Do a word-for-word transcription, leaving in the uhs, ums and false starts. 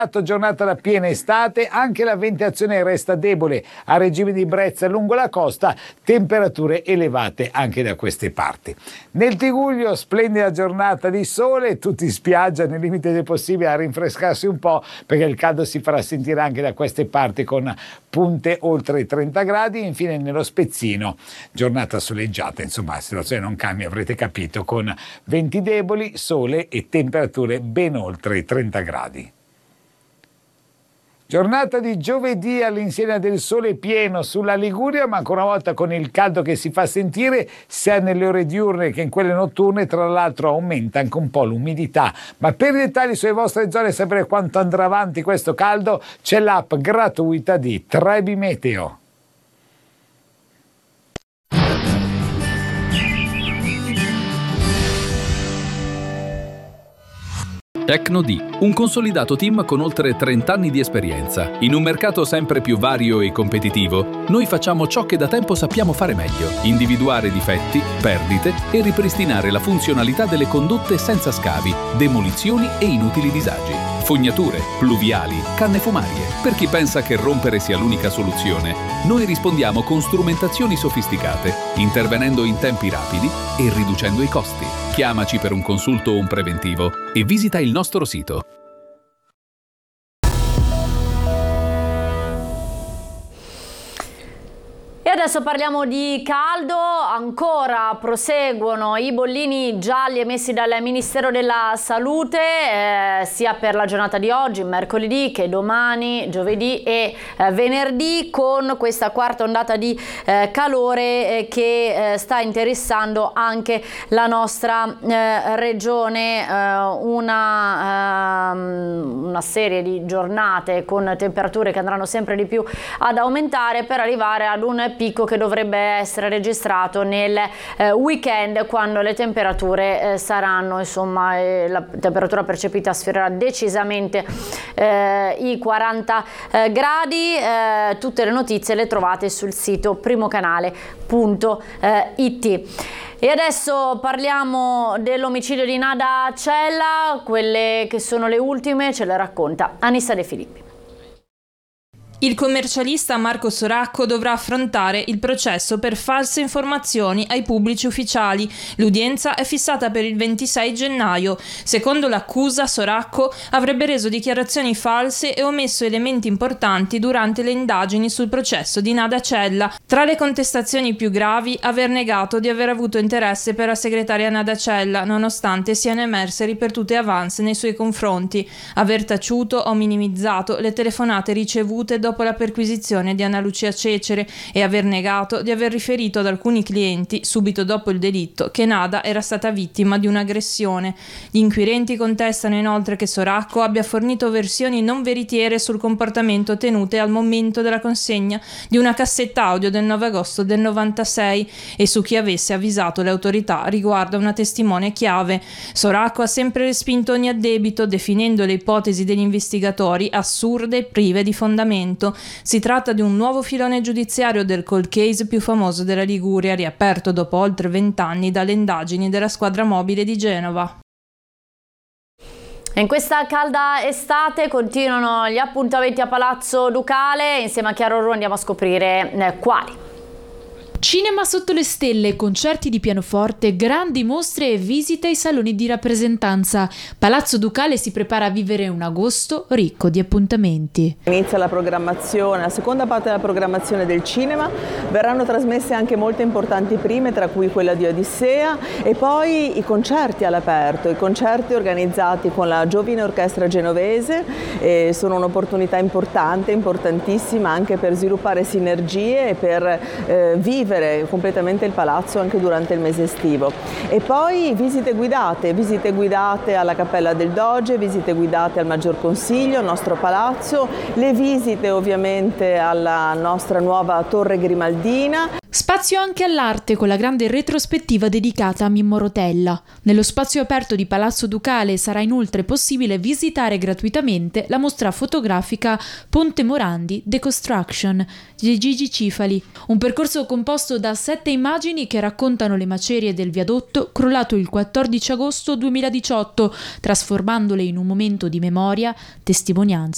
Giornata da piena estate, anche la ventilazione resta debole a regime di brezza lungo la costa, temperature elevate anche da queste parti. Nel Tigullio splendida giornata di sole, tutti in spiaggia nel limite del possibile a rinfrescarsi un po', perché il caldo si farà sentire anche da queste parti con punte oltre i trenta gradi. Infine nello Spezzino giornata soleggiata, insomma la situazione non cambia, avrete capito, con venti deboli, sole e temperature ben oltre i trenta gradi. Giornata di giovedì all'insegna del sole pieno sulla Liguria, ma ancora una volta con il caldo che si fa sentire sia nelle ore diurne che in quelle notturne. Tra l'altro aumenta anche un po' l'umidità. Ma per i dettagli sulle vostre zone e sapere quanto andrà avanti questo caldo, c'è l'app gratuita di Trebi Meteo. Tecnodi, un consolidato team con oltre trenta anni di esperienza. In un mercato sempre più vario e competitivo, noi facciamo ciò che da tempo sappiamo fare meglio: individuare difetti, perdite e ripristinare la funzionalità delle condotte senza scavi, demolizioni e inutili disagi. Fognature, pluviali, canne fumarie. Per chi pensa che rompere sia l'unica soluzione, noi rispondiamo con strumentazioni sofisticate, intervenendo in tempi rapidi e riducendo i costi. Chiamaci per un consulto o un preventivo e visita il nostro sito. E adesso parliamo di caldo. Ancora proseguono i bollini gialli emessi dal Ministero della Salute, eh, sia per la giornata di oggi, mercoledì, che domani, giovedì e eh, venerdì, con questa quarta ondata di eh, calore eh, che eh, sta interessando anche la nostra eh, regione. Eh, una, ehm, una serie di giornate con temperature che andranno sempre di più ad aumentare, per arrivare ad un picco che dovrebbe essere registrato nel eh, weekend, quando le temperature eh, saranno, insomma, eh, la temperatura percepita sfiorerà decisamente eh, i quaranta eh, gradi. Eh, tutte le notizie le trovate sul sito primocanale punto it. E adesso parliamo dell'omicidio di Nada Cella. Quelle che sono le ultime ce le racconta Anissa De Filippi. Il commercialista Marco Soracco dovrà affrontare il processo per false informazioni ai pubblici ufficiali. L'udienza è fissata per il ventisei gennaio. Secondo l'accusa, Soracco avrebbe reso dichiarazioni false e omesso elementi importanti durante le indagini sul processo di Nada Cella. Tra le contestazioni più gravi, aver negato di aver avuto interesse per la segretaria Nada Cella, nonostante siano emerse ripetute avance nei suoi confronti, aver taciuto o minimizzato le telefonate ricevute dopo dopo la perquisizione di Anna Lucia Cecere e aver negato di aver riferito ad alcuni clienti, subito dopo il delitto, che Nada era stata vittima di un'aggressione. Gli inquirenti contestano inoltre che Soracco abbia fornito versioni non veritiere sul comportamento tenute al momento della consegna di una cassetta audio del nove agosto del novantasei e su chi avesse avvisato le autorità riguardo a una testimone chiave. Soracco ha sempre respinto ogni addebito, definendo le ipotesi degli investigatori assurde e prive di fondamento. Si tratta di un nuovo filone giudiziario del cold case più famoso della Liguria, riaperto dopo oltre vent'anni dalle indagini della squadra mobile di Genova. In questa calda estate continuano gli appuntamenti a Palazzo Ducale. Insieme a Chiaro Ru andiamo a scoprire eh, quali. Cinema sotto le stelle, concerti di pianoforte, grandi mostre e visite ai saloni di rappresentanza. Palazzo Ducale si prepara a vivere un agosto ricco di appuntamenti. Inizia la programmazione, la seconda parte della programmazione del cinema, verranno trasmesse anche molte importanti prime, tra cui quella di Odissea, e poi i concerti all'aperto, i concerti organizzati con la Giovine Orchestra Genovese, eh, sono un'opportunità importante, importantissima anche per sviluppare sinergie e per eh, vivere completamente il palazzo anche durante il mese estivo. E poi visite guidate, visite guidate alla Cappella del Doge, visite guidate al Maggior Consiglio, al nostro palazzo, le visite ovviamente alla nostra nuova Torre Grimaldina. Spazio anche all'arte con la grande retrospettiva dedicata a Mimmo Rotella. Nello spazio aperto di Palazzo Ducale sarà inoltre possibile visitare gratuitamente la mostra fotografica Ponte Morandi Deconstruction di Gigi Cifali, un percorso composto da sette immagini che raccontano le macerie del viadotto crollato il quattordici agosto duemiladiciotto, trasformandole in un momento di memoria, testimonianza